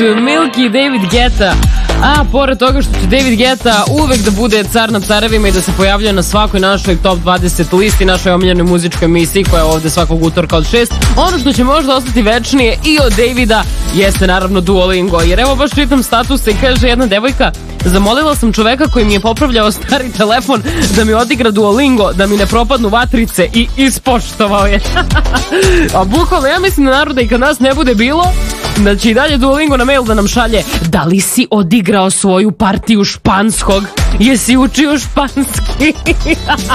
Milky i David Guetta. A pored toga što će David Guetta uvek da bude car nad carevima i da se pojavljuje na svakoj našoj top 20 listi, našoj omiljenoj muzičkoj emisiji koja je ovde svakog utorka od 6, ono što će možda ostati večnije i od Davida jeste naravno Duolingo. Jer evo baš čitam status i kaže jedna devojka: zamolila sam čoveka koji mi je popravljao stari telefon da mi odigra Duolingo, da mi ne propadnu vatrice, i ispoštovao je. A bukvalno ja mislim da naroda i kad nas ne bude bilo, da će i dalje Duolingo na mail da nam šalje: da li si odigrao svoju partiju španskog? Jesi učio španski?